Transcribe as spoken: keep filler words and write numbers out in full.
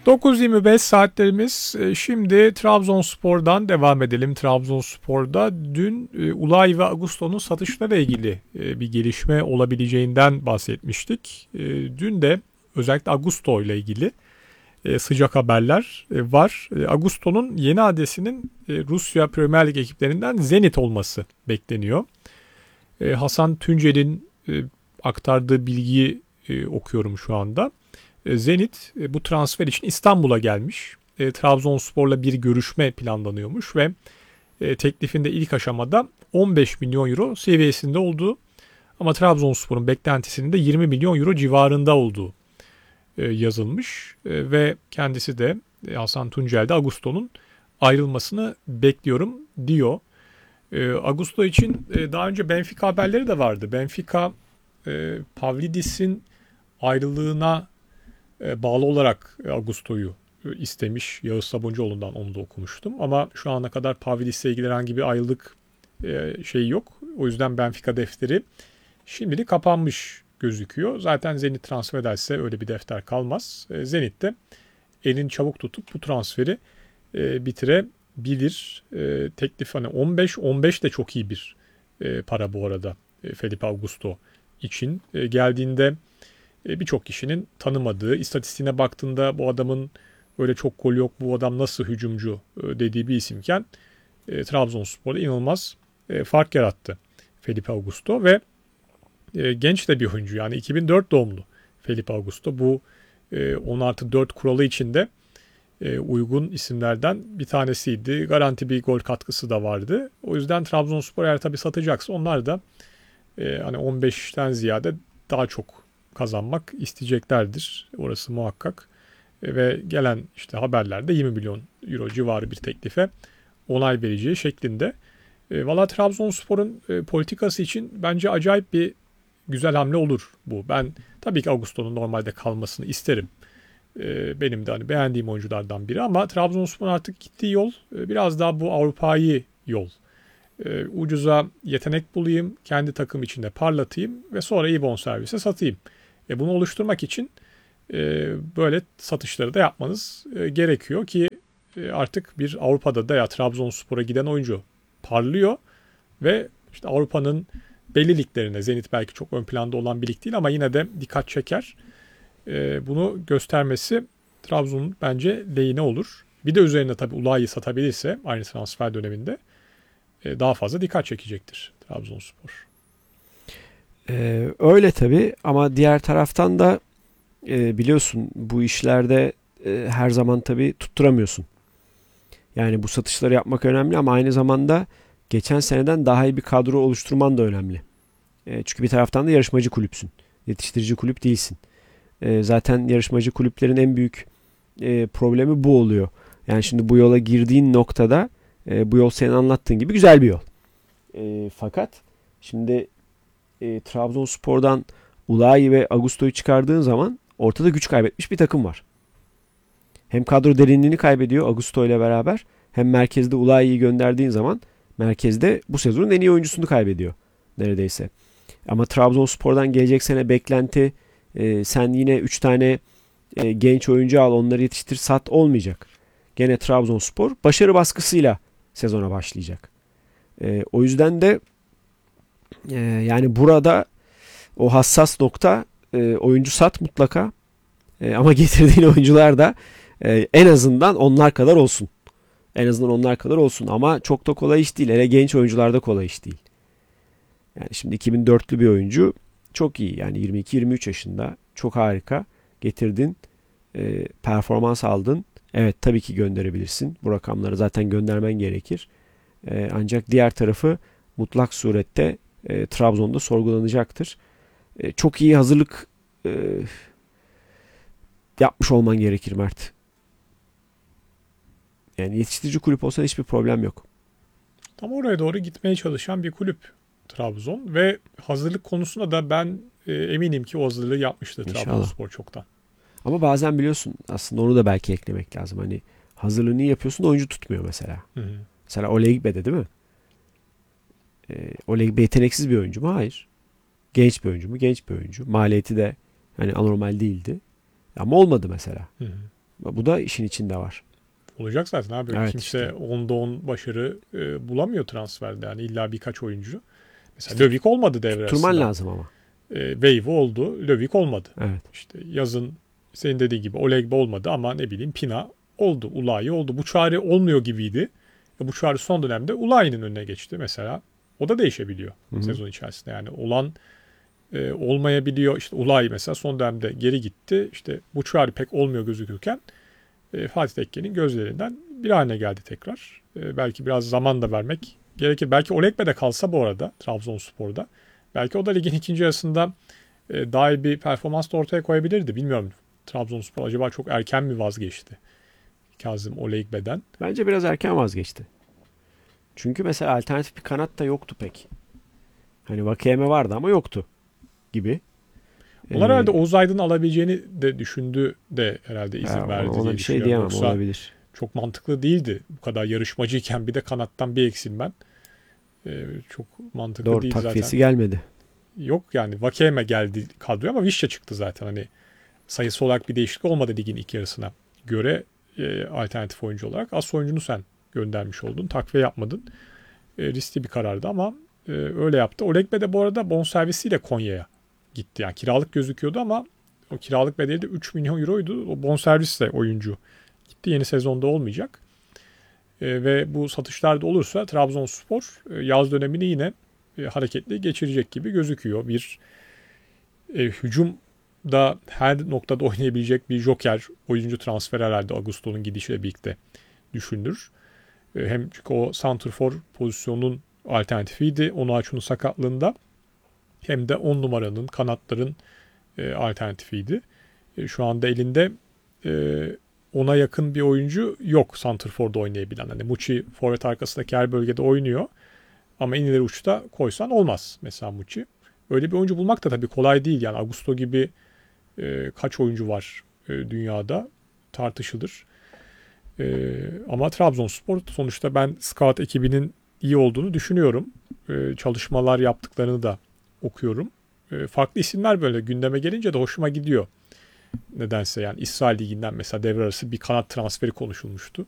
dokuz yirmi beş saatlerimiz. Şimdi Trabzonspor'dan devam edelim. Trabzonspor'da dün Ulay ve Augusto'nun satışlarla ilgili bir gelişme olabileceğinden bahsetmiştik. Dün de özellikle Augusto ile ilgili sıcak haberler var. Augusto'nun yeni adresinin Rusya Premier Lig ekiplerinden Zenit olması bekleniyor. Hasan Tuncer'in aktardığı bilgiyi okuyorum şu anda. Zenit bu transfer için İstanbul'a gelmiş. E, Trabzonspor'la bir görüşme planlanıyormuş ve e, teklifinde ilk aşamada on beş milyon euro seviyesinde olduğu ama Trabzonspor'un beklentisinin de yirmi milyon euro civarında olduğu e, yazılmış. E, ve kendisi de e, Hasan Tuncel de Augusto'nun ayrılmasını bekliyorum diyor. E, Augusto için e, daha önce Benfica haberleri de vardı. Benfica e, Pavlidis'in ayrılığına bağlı olarak Augusto'yu istemiş. Yağız Sabuncuoğlu'ndan onu da okumuştum. Ama şu ana kadar Pavlidis'le ilgili herhangi bir ayrılık şeyi yok. O yüzden Benfica defteri şimdilik kapanmış gözüküyor. Zaten Zenit transfer ederse öyle bir defter kalmaz. Zenit de elini çabuk tutup bu transferi bitirebilir. Teklif hani on beş on beş de çok iyi bir para bu arada Felipe Augusto için. Geldiğinde birçok kişinin tanımadığı, istatistiğine baktığında bu adamın öyle çok gol yok, bu adam nasıl hücumcu dediği bir isimken e, Trabzonspor'da inanılmaz e, fark yarattı Felipe Augusto ve e, genç de bir oyuncu, yani iki bin dört doğumlu Felipe Augusto. Bu e, on artı dört kuralı içinde e, uygun isimlerden bir tanesiydi. Garanti bir gol katkısı da vardı. O yüzden Trabzonspor eğer tabii satacaksa onlar da e, hani on beşten ziyade daha çok kazanmak isteyeceklerdir. Orası muhakkak. E, ve gelen işte haberlerde yirmi milyon euro civarı bir teklife onay vereceği şeklinde. E, Valla Trabzonspor'un e, politikası için bence acayip bir güzel hamle olur bu. Ben tabii ki Augusto'nun normalde kalmasını isterim. E, benim de hani beğendiğim oyunculardan biri ama Trabzonspor'un artık gittiği yol e, biraz daha bu Avrupa'yı yol. E, ucuza yetenek bulayım, kendi takım içinde parlatayım ve sonra iyi bonservise satayım. E, bunu oluşturmak için e, böyle satışları da yapmanız e, gerekiyor ki e, artık bir Avrupa'da da ya Trabzonspor'a giden oyuncu parlıyor ve işte Avrupa'nın belli liglerine, Zenit belki çok ön planda olan bir lig değil ama yine de dikkat çeker. E, bunu göstermesi Trabzon'un bence lehine olur. Bir de üzerine tabii Ula'yı satabilirse aynı transfer döneminde e, daha fazla dikkat çekecektir Trabzonspor. Ee, öyle tabii ama diğer taraftan da e, biliyorsun bu işlerde e, her zaman tabii tutturamıyorsun. Yani bu satışları yapmak önemli ama aynı zamanda geçen seneden daha iyi bir kadro oluşturman da önemli. E, çünkü bir taraftan da yarışmacı kulüpsün. Yetiştirici kulüp değilsin. E, zaten yarışmacı kulüplerin en büyük e, problemi bu oluyor. Yani şimdi bu yola girdiğin noktada e, bu yol senin anlattığın gibi güzel bir yol. E, fakat şimdi e, Trabzonspor'dan Ulayi ve Augusto'yu çıkardığın zaman ortada güç kaybetmiş bir takım var. Hem kadro derinliğini kaybediyor Augusto ile beraber, hem merkezde Ulayi'yi gönderdiğin zaman merkezde bu sezonun en iyi oyuncusunu kaybediyor neredeyse. Ama Trabzonspor'dan gelecek sene beklenti e, sen yine üç tane e, genç oyuncu al, onları yetiştir, sat olmayacak. Gene Trabzonspor başarı baskısıyla sezona başlayacak. E, o yüzden de e, yani burada o hassas nokta, e, oyuncu sat mutlaka e, ama getirdiğin oyuncular da e, en azından onlar kadar olsun. En azından onlar kadar olsun ama çok da kolay iş değil. Hele genç oyuncularda kolay iş değil. Yani şimdi iki bin dörtlü bir oyuncu çok iyi. Yani yirmi iki yirmi üç yaşında çok harika getirdin. E, performans aldın. Evet tabii ki gönderebilirsin. Bu rakamları zaten göndermen gerekir. E, ancak diğer tarafı mutlak surette e, Trabzon'da sorgulanacaktır. E, çok iyi hazırlık e, yapmış olman gerekir Mert. Yani yetiştirici kulüp olsa hiçbir problem yok. Tam oraya doğru gitmeye çalışan bir kulüp Trabzon ve hazırlık konusunda da ben e, eminim ki o hazırlığı yapmıştır İnşallah. Trabzonspor çoktan. Ama bazen biliyorsun aslında onu da belki eklemek lazım. Hani hazırlığını yapıyorsun da oyuncu tutmuyor mesela. Hı hı. Mesela Olegbe'de değil mi? E, Olegbe yeteneksiz bir oyuncu mu? Hayır. Genç bir oyuncu mu? Genç bir oyuncu. Maliyeti de hani anormal değildi. Ama olmadı mesela. Hı hı. Bu da işin içinde var. Olacak zaten abi. Evet, Kimse işte. onda on başarı e, bulamıyor transferde. Yani illa birkaç oyuncu. Mesela Löwik olmadı devre Tutturman arasında. lazım ama. E, Wave oldu. Löwik olmadı. Evet. İşte yazın senin dediğin gibi Olegba olmadı ama ne bileyim Pina oldu. Ulayi oldu. Bu çare olmuyor gibiydi. E, bu çare son dönemde Ulayi'nin önüne geçti mesela. O da değişebiliyor Hı hı. sezon içerisinde. Yani olan e, olmayabiliyor. İşte Ulayi mesela son dönemde geri gitti. İşte bu çare pek olmuyor gözükürken e, Fatih Tekke'nin gözlerinden bir haline geldi tekrar. E, belki biraz zaman da vermek gerekir. Belki Olegba de kalsa bu arada Trabzonspor'da. Belki o da ligin ikinci yarısında e, daha iyi bir performans da ortaya koyabilirdi. Bilmiyorum. Trabzonspor acaba çok erken mi vazgeçti Kazım Olegba'dan? Bence biraz erken vazgeçti. Çünkü mesela alternatif bir kanat da yoktu pek. Hani Vakeyeme vardı ama yoktu gibi. Onlar Ee, herhalde Oğuz Aydın'ı alabileceğini de düşündü de herhalde izin ya verdi ona diye bir şey düşünüyorum. diyemem, Yoksa olabilir. çok mantıklı değildi. Bu kadar yarışmacıyken bir de kanattan bir eksilmen e, çok mantıklı Doğru, değil takviyesi zaten. gelmedi. Yok yani Vakeme geldi kadroya ama Vişça çıktı zaten. Hani sayısı olarak bir değişiklik olmadı ligin ilk yarısına göre e, alternatif oyuncu olarak. Az oyuncunu sen göndermiş oldun. Takviye yapmadın. E, riskli bir karardı ama e, öyle yaptı. Olegbe de bu arada bonservisiyle Konya'ya gitti. Yani kiralık gözüküyordu ama o kiralık bedeli de üç milyon euroydu. O bonservisle oyuncu gitti. Yeni sezonda olmayacak. E, ve bu satışlar da olursa Trabzonspor e, yaz dönemini yine e, hareketli geçirecek gibi gözüküyor. Bir e, hücumda her noktada oynayabilecek bir joker oyuncu transfer herhalde Augusto'nun gidişiyle birlikte düşünülür. E, hem çünkü o santrfor pozisyonun alternatifiydi Onuachu'nun sakatlığında hem de on numaranın kanatların e, alternatifiydi. E, şu anda elinde e, ona yakın bir oyuncu yok santrforda oynayabilen. Hani Muçi forvet arkasındaki her bölgede oynuyor ama en ileri uçta koysan olmaz mesela Muçi. Öyle bir oyuncu bulmak da tabii kolay değil. Yani Augusto gibi e, kaç oyuncu var e, dünyada tartışılır. E, ama Trabzonspor sonuçta ben scout ekibinin iyi olduğunu düşünüyorum. E, çalışmalar yaptıklarını da okuyorum. E, farklı isimler böyle gündeme gelince de hoşuma gidiyor. Nedense yani İsrail Ligi'nden mesela devre arası bir kanat transferi konuşulmuştu.